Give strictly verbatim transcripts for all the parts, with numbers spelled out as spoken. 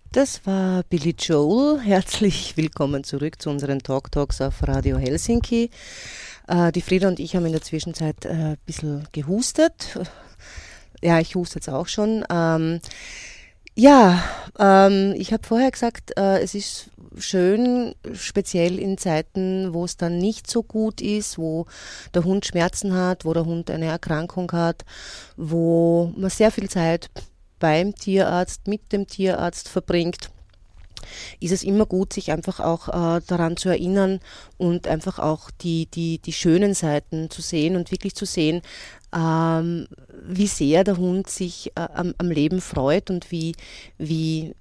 Das war Billy Joel. Herzlich willkommen zurück zu unseren Talk Talks auf Radio Helsinki. Äh, die Frieda und ich haben in der Zwischenzeit äh, ein bisschen gehustet. Ja, ich huste jetzt auch schon. Ähm, ja, ähm, ich habe vorher gesagt, äh, es ist schön, speziell in Zeiten, wo es dann nicht so gut ist, wo der Hund Schmerzen hat, wo der Hund eine Erkrankung hat, wo man sehr viel Zeit beim Tierarzt, mit dem Tierarzt verbringt, ist es immer gut, sich einfach auch äh, daran zu erinnern und einfach auch die, die, die schönen Seiten zu sehen und wirklich zu sehen, ähm, wie sehr der Hund sich äh, am, am Leben freut und wie, wie,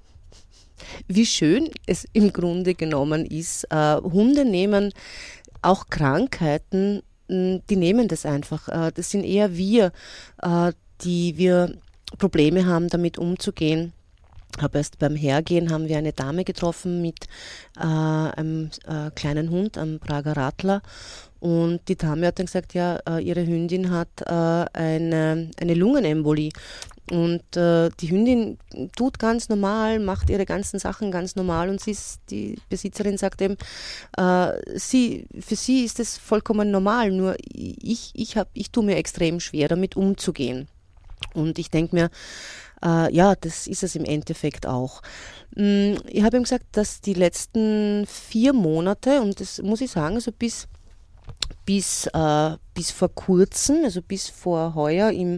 wie schön es im Grunde genommen ist. Äh, Hunde nehmen auch Krankheiten, mh, die nehmen das einfach. Äh, das sind eher wir, äh, die wir Probleme haben, damit umzugehen. Aber erst beim Hergehen haben wir eine Dame getroffen mit äh, einem äh, kleinen Hund, einem Prager Radler. Und die Dame hat dann gesagt, ja, äh, ihre Hündin hat äh, eine, eine Lungenembolie. Und äh, die Hündin tut ganz normal, macht ihre ganzen Sachen ganz normal. Und sie ist, die Besitzerin sagt eben, äh, sie, für sie ist es vollkommen normal. Nur ich, ich, hab, ich tue mir extrem schwer, damit umzugehen. Und ich denke mir, äh, ja, das ist es im Endeffekt auch. Mm, Ich habe ihm gesagt, dass die letzten vier Monate, und das muss ich sagen, also bis, bis, äh, bis vor kurzem, also bis vor heuer im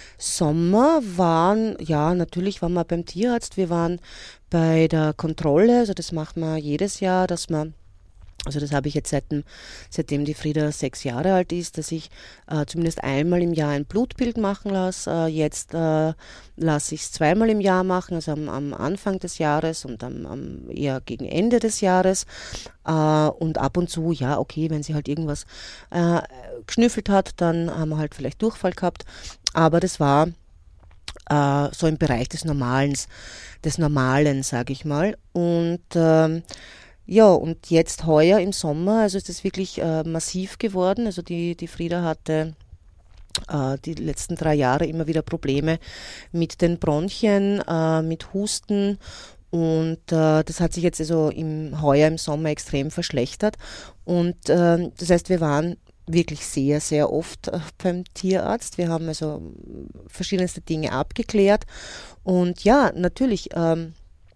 Sommer waren, ja, natürlich waren wir beim Tierarzt, wir waren bei der Kontrolle, also das macht man jedes Jahr, dass man Also das habe ich jetzt seitdem, seitdem die Frieda sechs Jahre alt ist, dass ich äh, zumindest einmal im Jahr ein Blutbild machen lasse. Äh, jetzt äh, lasse ich es zweimal im Jahr machen, also am, am Anfang des Jahres und am, am eher gegen Ende des Jahres. Äh, und ab und zu, ja, okay, wenn sie halt irgendwas äh, geschnüffelt hat, dann haben wir halt vielleicht Durchfall gehabt. Aber das war äh, so im Bereich des Normalen, des Normalen, sage ich mal. Und ähm, ja, und jetzt heuer im Sommer, also ist das wirklich äh, massiv geworden. Also die, die Frieda hatte äh, die letzten drei Jahre immer wieder Probleme mit den Bronchien, äh, mit Husten. Und äh, das hat sich jetzt also im heuer im Sommer extrem verschlechtert. Und äh, das heißt, wir waren wirklich sehr, sehr oft äh, beim Tierarzt. Wir haben also verschiedenste Dinge abgeklärt. Und ja, natürlich ähm,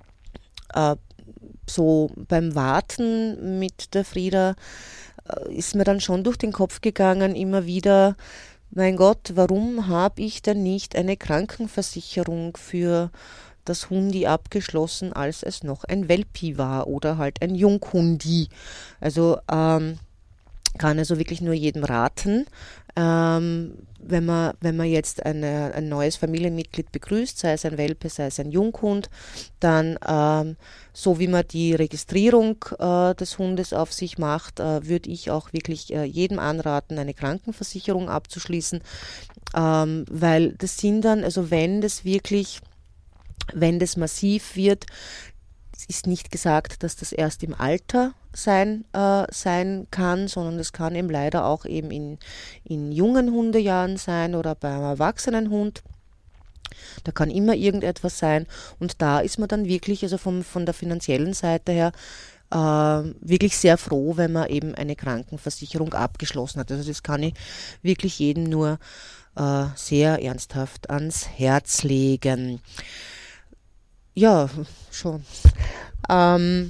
äh, so beim Warten mit der Frieda äh, ist mir dann schon durch den Kopf gegangen, immer wieder, mein Gott, warum habe ich denn nicht eine Krankenversicherung für das Hundi abgeschlossen, als es noch ein Welpi war oder halt ein Junghundi. Also ähm, kann also wirklich nur jedem raten, ähm, wenn man, wenn man jetzt eine, ein neues Familienmitglied begrüßt, sei es ein Welpe, sei es ein Junghund, dann ähm, so wie man die Registrierung äh, des Hundes auf sich macht, äh, würde ich auch wirklich äh, jedem anraten, eine Krankenversicherung abzuschließen, ähm, weil das sind dann, also wenn das wirklich, wenn das massiv wird, es ist nicht gesagt, dass das erst im Alter sein, äh, sein kann, sondern das kann eben leider auch eben in, in jungen Hundejahren sein oder bei einem erwachsenen Hund. Da kann immer irgendetwas sein und da ist man dann wirklich, also vom, von der finanziellen Seite her, äh, wirklich sehr froh, wenn man eben eine Krankenversicherung abgeschlossen hat. Also das kann ich wirklich jedem nur äh, sehr ernsthaft ans Herz legen. Ja, schon. Ähm,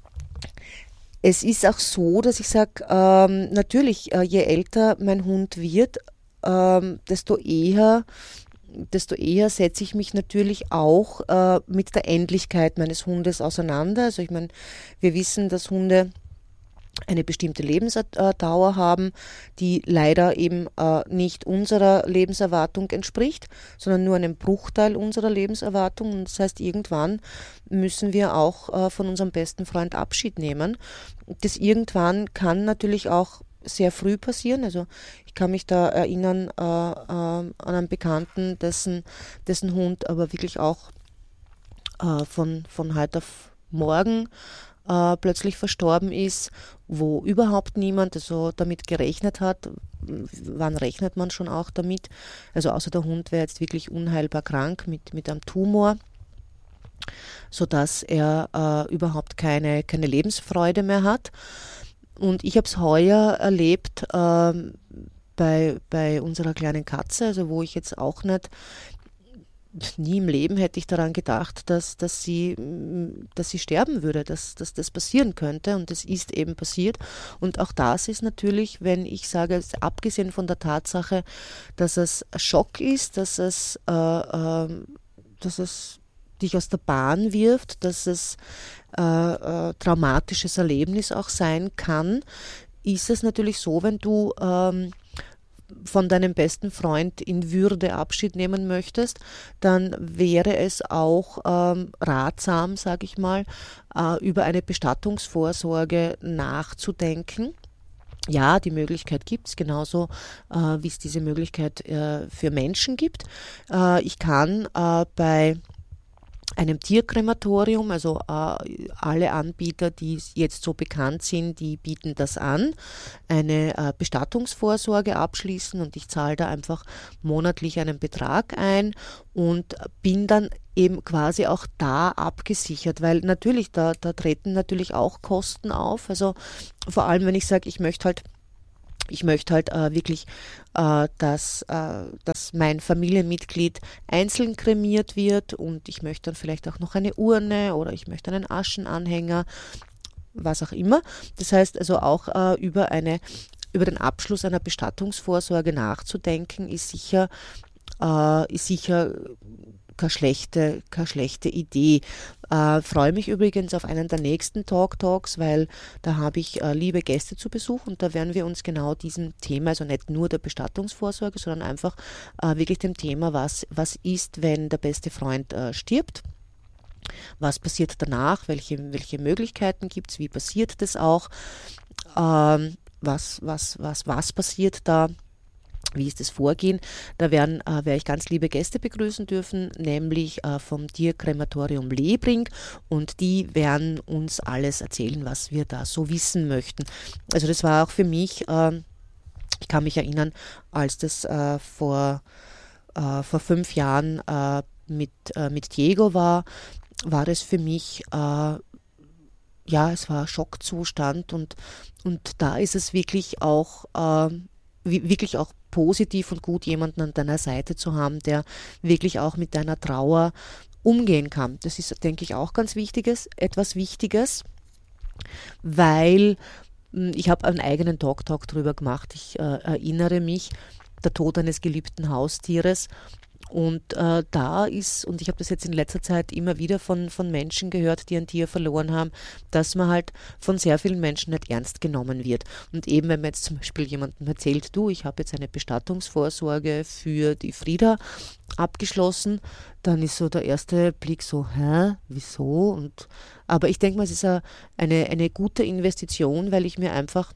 es ist auch so, dass ich sage, ähm, natürlich, äh, je älter mein Hund wird, ähm, desto eher, desto eher setze ich mich natürlich auch äh, mit der Endlichkeit meines Hundes auseinander. Also ich meine, wir wissen, dass Hunde eine bestimmte Lebensdauer haben, die leider eben äh, nicht unserer Lebenserwartung entspricht, sondern nur einem Bruchteil unserer Lebenserwartung. Und das heißt, irgendwann müssen wir auch äh, von unserem besten Freund Abschied nehmen. Das irgendwann kann natürlich auch sehr früh passieren. Also ich kann mich da erinnern äh, äh, an einen Bekannten, dessen, dessen Hund aber wirklich auch äh, von, von heute auf morgen äh, plötzlich verstorben ist, wo überhaupt niemand also damit gerechnet hat. Wann rechnet man schon auch damit? Also außer der Hund wäre jetzt wirklich unheilbar krank mit, mit einem Tumor. sodass er äh, überhaupt keine, keine Lebensfreude mehr hat. Und ich habe es heuer erlebt ähm, bei, bei unserer kleinen Katze, also wo ich jetzt auch nicht, nie im Leben hätte ich daran gedacht, dass, dass, sie, dass sie sterben würde, dass, dass das passieren könnte, und das ist eben passiert. Und auch das ist natürlich, wenn ich sage, abgesehen von der Tatsache, dass es ein Schock ist, dass es, äh, äh, dass es dich aus der Bahn wirft, dass es äh, äh, traumatisches Erlebnis auch sein kann, ist es natürlich so, wenn du ähm, von deinem besten Freund in Würde Abschied nehmen möchtest, dann wäre es auch ähm, ratsam, sage ich mal, äh, über eine Bestattungsvorsorge nachzudenken. Ja, die Möglichkeit gibt es, genauso äh, wie es diese Möglichkeit äh, für Menschen gibt. Äh, ich kann äh, bei einem Tierkrematorium, also äh, alle Anbieter, die jetzt so bekannt sind, die bieten das an, eine äh, Bestattungsvorsorge abschließen, und ich zahle da einfach monatlich einen Betrag ein und bin dann eben quasi auch da abgesichert, weil natürlich, da, da treten natürlich auch Kosten auf, also vor allem, wenn ich sage, ich möchte halt Ich möchte halt äh, wirklich, äh, dass, äh, dass mein Familienmitglied einzeln kremiert wird, und ich möchte dann vielleicht auch noch eine Urne oder ich möchte einen Aschenanhänger, was auch immer. Das heißt also auch äh, über, eine, über den Abschluss einer Bestattungsvorsorge nachzudenken, ist sicher, äh, ist sicher keine schlechte, keine schlechte Idee. Äh, freue mich übrigens auf einen der nächsten Talk Talks, weil da habe ich äh, liebe Gäste zu Besuch, und da werden wir uns genau diesem Thema, also nicht nur der Bestattungsvorsorge, sondern einfach äh, wirklich dem Thema, was, was ist, wenn der beste Freund äh, stirbt. Was passiert danach? Welche, welche Möglichkeiten gibt es? Wie passiert das auch? Ähm, was, was, was, was passiert da? Wie ist das Vorgehen? Da werden, äh, werde ich ganz liebe Gäste begrüßen dürfen, nämlich äh, vom Tierkrematorium Lebring, und die werden uns alles erzählen, was wir da so wissen möchten. Also das war auch für mich, äh, ich kann mich erinnern, als das äh, vor, äh, vor fünf Jahren äh, mit, äh, mit Diego war, war das für mich, äh, ja, es war Schockzustand, und, und da ist es wirklich auch, äh, wirklich auch positiv und gut, jemanden an deiner Seite zu haben, der wirklich auch mit deiner Trauer umgehen kann. Das ist, denke ich, auch ganz wichtiges, etwas Wichtiges, weil mh, ich habe einen eigenen Talk-Talk drüber gemacht. Ich äh, erinnere mich, der Tod eines geliebten Haustieres. Und äh, da ist, und ich habe das jetzt in letzter Zeit immer wieder von, von Menschen gehört, die ein Tier verloren haben, dass man halt von sehr vielen Menschen nicht ernst genommen wird. Und eben, wenn man jetzt zum Beispiel jemandem erzählt, du, ich habe jetzt eine Bestattungsvorsorge für die Frieda abgeschlossen, dann ist so der erste Blick so, hä, wieso? Und, aber ich denke mal, es ist eine, eine gute Investition, weil ich mir einfach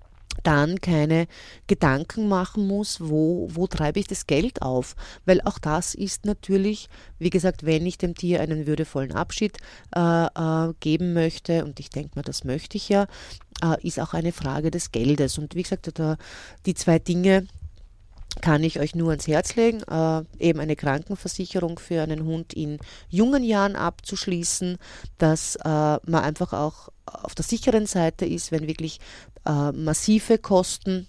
dann keine Gedanken machen muss, wo, wo treibe ich das Geld auf. Weil auch das ist natürlich, wie gesagt, wenn ich dem Tier einen würdevollen Abschied äh, äh, geben möchte, und ich denke mal, das möchte ich ja, äh, ist auch eine Frage des Geldes. Und wie gesagt, da, die zwei Dinge kann ich euch nur ans Herz legen, äh, eben eine Krankenversicherung für einen Hund in jungen Jahren abzuschließen, dass äh, man einfach auch auf der sicheren Seite ist, wenn wirklich äh, massive Kosten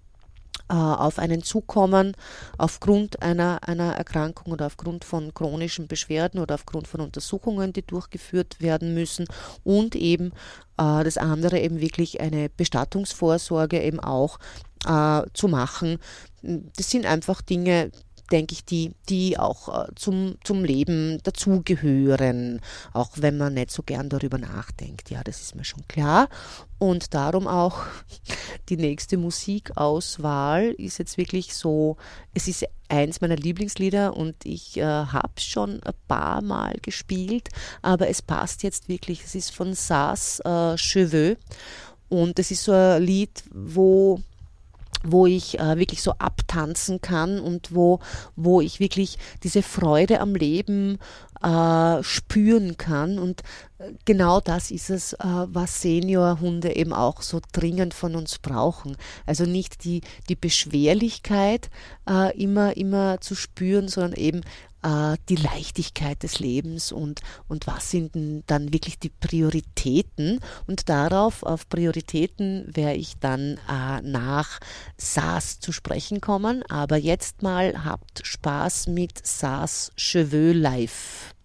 äh, auf einen zukommen, aufgrund einer, einer Erkrankung oder aufgrund von chronischen Beschwerden oder aufgrund von Untersuchungen, die durchgeführt werden müssen, und eben äh, das andere eben wirklich eine Bestattungsvorsorge eben auch äh, zu machen. Das sind einfach Dinge, denke ich, die, die auch äh, zum, zum Leben dazugehören, auch wenn man nicht so gern darüber nachdenkt. Ja, das ist mir schon klar. Und darum auch die nächste Musikauswahl ist jetzt wirklich so, es ist eins meiner Lieblingslieder, und ich äh, habe es schon ein paar Mal gespielt, aber es passt jetzt wirklich. Es ist von Sass äh, Cheveux, und es ist so ein Lied, wo wo ich äh, wirklich so abtanzen kann, und wo, wo ich wirklich diese Freude am Leben äh, spüren kann. Und genau das ist es, äh, was Seniorhunde eben auch so dringend von uns brauchen. Also nicht die, die Beschwerlichkeit äh, immer, immer zu spüren, sondern eben äh, die Leichtigkeit des Lebens und, und was sind denn dann wirklich die Prioritäten. Und darauf, auf Prioritäten, werde ich dann äh, nach SARS zu sprechen kommen. Aber jetzt mal habt Spaß mit SARS Cheveux Live.